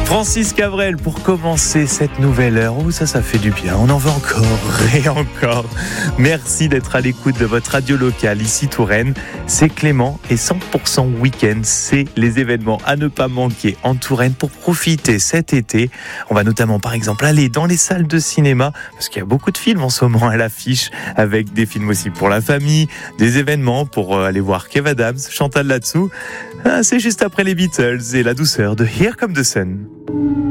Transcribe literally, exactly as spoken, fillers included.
Francis Cabrel pour commencer cette nouvelle heure. Oh, ça, ça fait du bien. On en veut encore et encore. Merci d'être à l'écoute de votre radio locale ici Touraine. C'est Clément et cent pour cent week-end. C'est les événements à ne pas manquer en Touraine pour profiter cet été. On va notamment, par exemple, aller dans les salles de cinéma parce qu'il y a beaucoup de films en ce moment à l'affiche, avec des films aussi pour la famille, des événements pour aller voir Kev Adams, Chantal Latsou. Ah, c'est juste après les Beatles et la douceur de Here Come the Sun.